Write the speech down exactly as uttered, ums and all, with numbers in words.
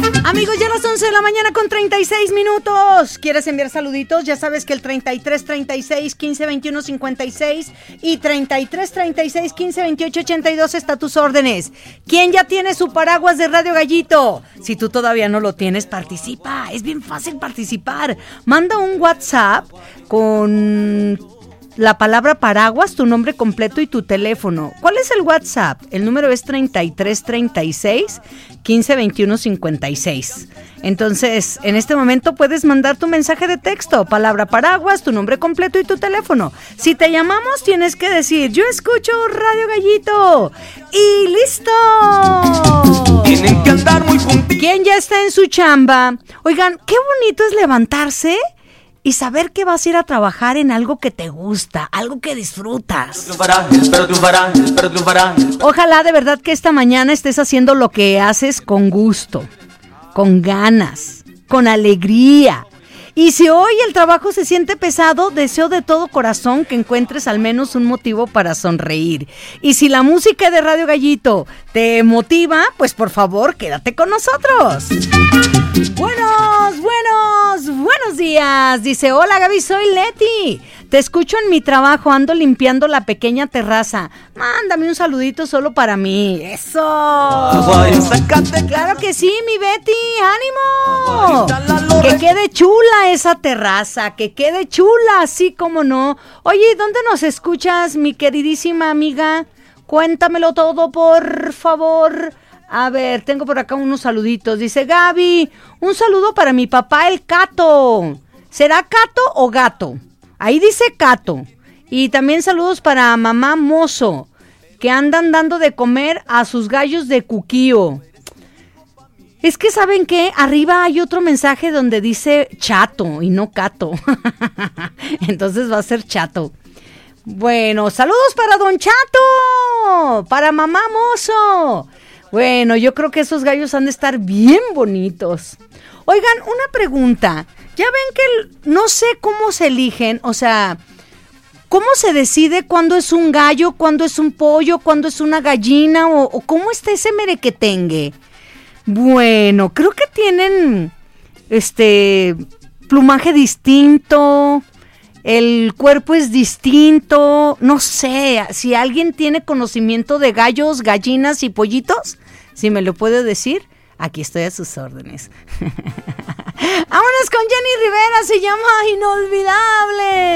Amigos, ya a las once de la mañana con treinta y seis minutos. ¿Quieres enviar saluditos? Ya sabes que el treinta y tres, treinta y seis, quince, veintiuno, cincuenta y seis y treinta y tres, treinta y seis, quince, veintiocho, ochenta y dos está a tus órdenes. ¿Quién ya tiene su paraguas de Radio Gallito? Si tú todavía no lo tienes, participa. Es bien fácil participar. Manda un WhatsApp con la palabra paraguas, tu nombre completo y tu teléfono. ¿Cuál es el WhatsApp? El número es treinta y tres, treinta y seis, quince, veintiuno, cincuenta y seis. Entonces, en este momento puedes mandar tu mensaje de texto, palabra paraguas, tu nombre completo y tu teléfono. Si te llamamos, tienes que decir, yo escucho Radio Gallito. ¡Y listo! Tienen que andar muy juntitos. ¿Quién ya está en su chamba? Oigan, qué bonito es levantarse y saber que vas a ir a trabajar en algo que te gusta, algo que disfrutas. Triunfará, espero triunfará, espero triunfará. Ojalá de verdad que esta mañana estés haciendo lo que haces con gusto, con ganas, con alegría. Y si hoy el trabajo se siente pesado, deseo de todo corazón que encuentres al menos un motivo para sonreír. Y si la música de Radio Gallito te motiva, pues por favor, quédate con nosotros. Buenos, buenos, buenos días. Dice, hola Gaby, soy Leti. Te escucho en mi trabajo, ando limpiando la pequeña terraza. Mándame un saludito solo para mí. ¡Eso! Claro que sí, mi Betty, ánimo. Que quede chula esa terraza, que quede chula, así como no. Oye, ¿dónde nos escuchas, mi queridísima amiga? Cuéntamelo todo, por favor. A ver, tengo por acá unos saluditos. Dice Gaby, un saludo para mi papá, el Cato. ¿Será Cato o Gato? Ahí dice Cato. Y también saludos para mamá Mozo, que andan dando de comer a sus gallos de Cuquío. Es que ¿saben qué? Arriba hay otro mensaje donde dice Chato y no Cato. Entonces va a ser Chato. Bueno, saludos para Don Chato, para mamá Mozo. Bueno, yo creo que esos gallos han de estar bien bonitos. Oigan, una pregunta. Ya ven que no sé cómo se eligen, o sea, ¿cómo se decide cuándo es un gallo, cuándo es un pollo, cuándo es una gallina o, o cómo está ese merequetengue? Bueno, creo que tienen este plumaje distinto, el cuerpo es distinto, no sé, si alguien tiene conocimiento de gallos, gallinas y pollitos, si me lo puede decir, aquí estoy a sus órdenes. Vámonos con Jenny Rivera, se llama Inolvidable.